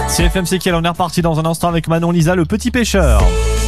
C'est FMCKL, on est reparti dans un instant avec Manon Lisa, le petit pêcheur.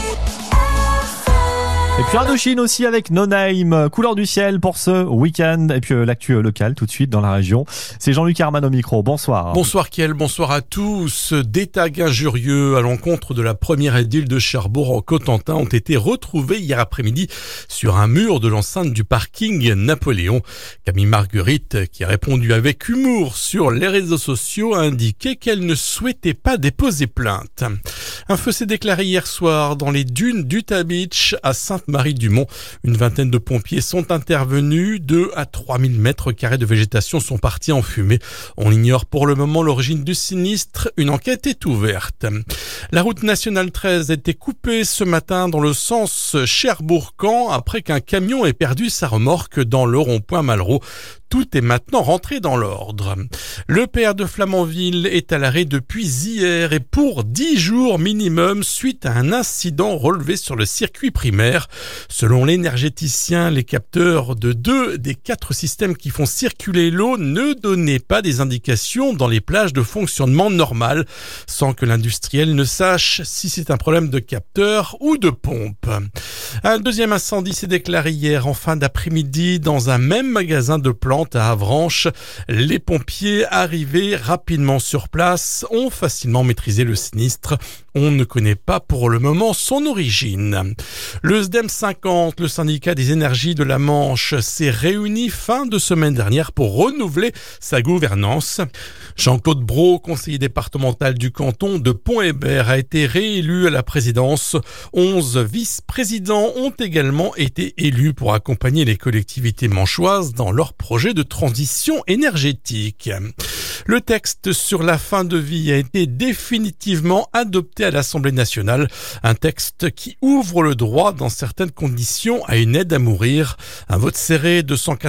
Et puis Indochine aussi avec No Name, couleur du ciel pour ce week-end. Et puis l'actu locale tout de suite dans la région. C'est Jean-Luc Herman au micro, bonsoir. Bonsoir Kiel, bonsoir à tous. Des tags injurieux à l'encontre de la première édile de Cherbourg en Cotentin ont été retrouvés hier après-midi sur un mur de l'enceinte du parking Napoléon. Camille Marguerite, qui a répondu avec humour sur les réseaux sociaux, a indiqué qu'elle ne souhaitait pas déposer plainte. Un feu s'est déclaré hier soir dans les dunes d'Utah Beach à Sainte-Marie-du-Mont. Une vingtaine de pompiers sont intervenus. 2 à 3 000 mètres carrés de végétation sont partis en fumée. On ignore pour le moment l'origine du sinistre. Une enquête est ouverte. La route nationale 13 a été coupée ce matin dans le sens Cherbourg-Caen après qu'un camion ait perdu sa remorque dans le rond-point Malraux. Tout est maintenant rentré dans l'ordre. Le PR de Flamanville est à l'arrêt depuis hier et pour 10 jours minimum suite à un incident relevé sur le circuit primaire. Selon l'énergéticien, les capteurs de 2 des 4 systèmes qui font circuler l'eau ne donnaient pas des indications dans les plages de fonctionnement normal, sans que l'industriel ne sache si c'est un problème de capteur ou de pompe. Un deuxième incendie s'est déclaré hier en fin d'après-midi dans un même magasin de plantes à Avranches. Les pompiers arrivés rapidement sur place ont facilement maîtrisé le sinistre. On ne connaît pas pour le moment son origine. Le SDEM 50, le syndicat des énergies de la Manche, s'est réuni fin de semaine dernière pour renouveler sa gouvernance. Jean-Claude Brault, conseiller départemental du canton de Pont-Hébert, a été réélu à la présidence. 11 vice-présidents ont également été élus pour accompagner les collectivités manchoises dans leur projet de transition énergétique. Le texte sur la fin de vie a été définitivement adopté à l'Assemblée nationale. Un texte qui ouvre le droit, dans certaines conditions, à une aide à mourir. Un vote serré,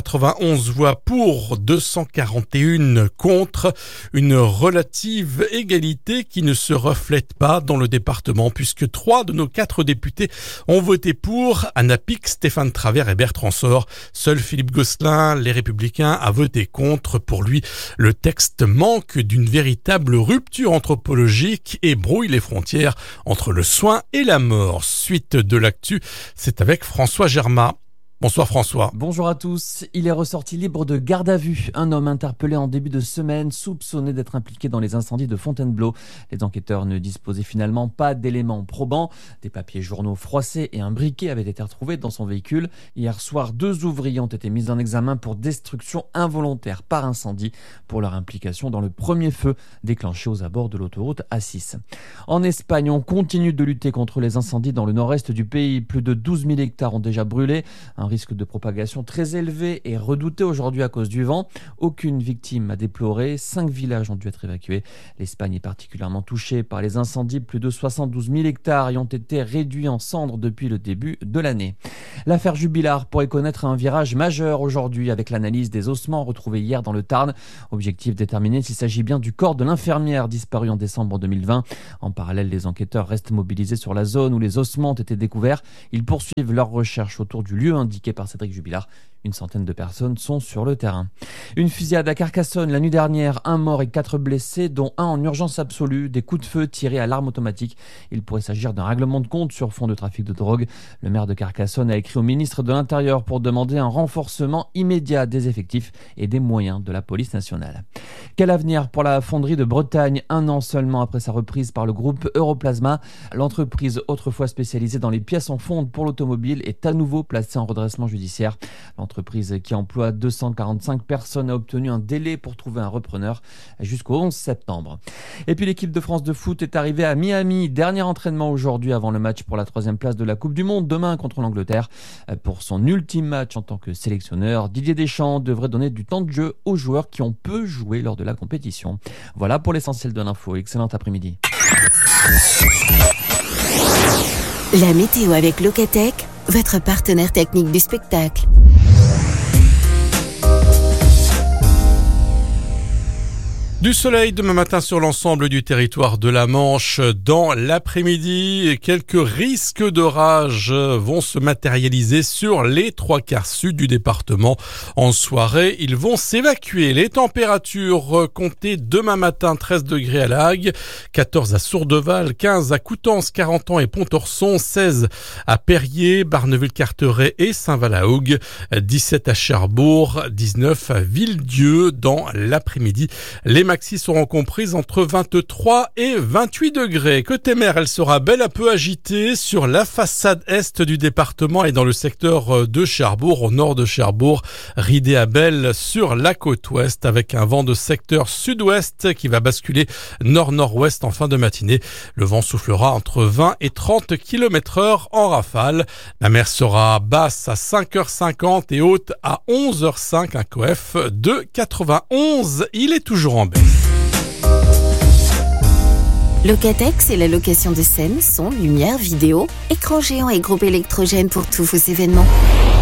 291 voix pour, 241 contre. Une relative égalité qui ne se reflète pas dans le département puisque 3 de nos 4 députés ont voté pour. Anna Pic, Stéphane Travers et Bertrand Sor. Seul Philippe Gosselin, les Républicains, a voté contre. Pour lui, le texte manque d'une véritable rupture anthropologique et brouille les frontières entre le soin et la mort. Suite de l'actu, c'est avec François Germain. Bonsoir François. Bonjour à tous. Il est ressorti libre de garde à vue. Un homme interpellé en début de semaine, soupçonné d'être impliqué dans les incendies de Fontainebleau. Les enquêteurs ne disposaient finalement pas d'éléments probants. Des papiers journaux froissés et un briquet avaient été retrouvés dans son véhicule. Hier soir, 2 ouvriers ont été mis en examen pour destruction involontaire par incendie pour leur implication dans le premier feu déclenché aux abords de l'autoroute A6. En Espagne, on continue de lutter contre les incendies dans le nord-est du pays. Plus de 12 000 hectares ont déjà brûlé. Un risque de propagation très élevé et redouté aujourd'hui à cause du vent. Aucune victime à déplorer. 5 villages ont dû être évacués. L'Espagne est particulièrement touchée par les incendies. Plus de 72 000 hectares y ont été réduits en cendres depuis le début de l'année. L'affaire Jubilard pourrait connaître un virage majeur aujourd'hui avec l'analyse des ossements retrouvés hier dans le Tarn. Objectif déterminer s'il s'agit bien du corps de l'infirmière disparue en décembre 2020. En parallèle, les enquêteurs restent mobilisés sur la zone où les ossements ont été découverts. Ils poursuivent leurs recherches autour du lieu indiqué par Cédric Jubilard. Une centaine de personnes sont sur le terrain. Une fusillade à Carcassonne la nuit dernière, 1 mort et 4 blessés, dont 1 en urgence absolue, des coups de feu tirés à l'arme automatique. Il pourrait s'agir d'un règlement de compte sur fond de trafic de drogue. Le maire de Carcassonne a écrit au ministre de l'Intérieur pour demander un renforcement immédiat des effectifs et des moyens de la police nationale. Quel avenir pour la fonderie de Bretagne, 1 an seulement après sa reprise par le groupe Europlasma. L'entreprise, autrefois spécialisée dans les pièces en fonte pour l'automobile, est à nouveau placée en redressement judiciaire. L'entreprise qui emploie 245 personnes a obtenu un délai pour trouver un repreneur jusqu'au 11 septembre. Et puis l'équipe de France de foot est arrivée à Miami. Dernier entraînement aujourd'hui avant le match pour la 3e place de la Coupe du Monde demain contre l'Angleterre. Pour son ultime match en tant que sélectionneur, Didier Deschamps devrait donner du temps de jeu aux joueurs qui ont peu joué lors de la compétition. Voilà pour l'essentiel de l'info. Excellent après-midi. La météo avec Locatech, votre partenaire technique du spectacle. Du soleil demain matin sur l'ensemble du territoire de la Manche. Dans l'après-midi, quelques risques d'orage vont se matérialiser sur les 3/4 sud du département. En soirée, ils vont s'évacuer. Les températures comptées demain matin 13 degrés à La Hague, 14 à Sourdeval, 15 à Coutances, 40 ans et Pontorson, 16 à Perrier, Barneville-Carteret et Saint-Valahougue, 17 à Cherbourg, 19 à Villedieu dans l'après-midi. Les maxi seront comprises entre 23 et 28 degrés. Côté mer, elle sera belle à peu agitée sur la façade est du département et dans le secteur de Cherbourg, au nord de Cherbourg, ridée à belle sur la côte ouest avec un vent de secteur sud-ouest qui va basculer nord-nord-ouest en fin de matinée. Le vent soufflera entre 20 et 30 km/h en rafale. La mer sera basse à 5h50 et haute à 11h05, un coef de 91. Il est toujours en baisse. Locatech, c'est la location de scène, son, lumière, vidéo, écran géant et groupe électrogène pour tous vos événements.